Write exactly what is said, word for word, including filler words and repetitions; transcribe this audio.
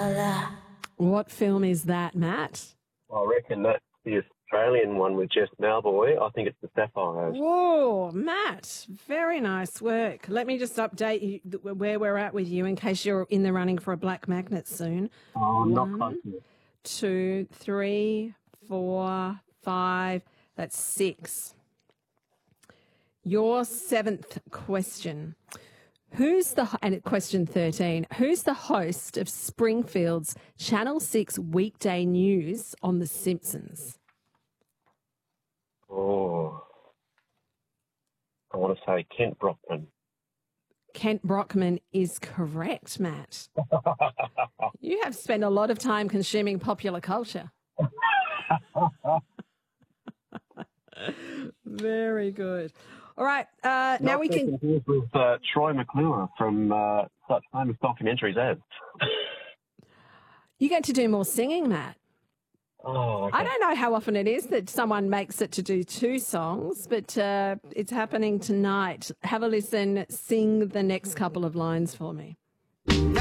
Lola. What film is that, Matt? I reckon that's the Australian one with Jess Mauboy. I think it's the Sapphires. Whoa, Matt, very nice work. Let me just update you th- where we're at with you in case you're in the running for a black magnet soon. Oh, I'm not One, close to it. two, three, four, five. That's six. Your seventh question. Who's the, and question thirteen, who's the host of Springfield's Channel six weekday news on The Simpsons? Oh, I want to say Kent Brockman. Kent Brockman is correct, Matt. You have spent a lot of time consuming popular culture. Very good. All right, uh, now we can... With uh, Troy McClure from uh, such famous documentaries as. You get to do more singing, Matt. Oh, okay. I don't know how often it is that someone makes it to do two songs, but uh, it's happening tonight. Have a listen. Sing the next couple of lines for me.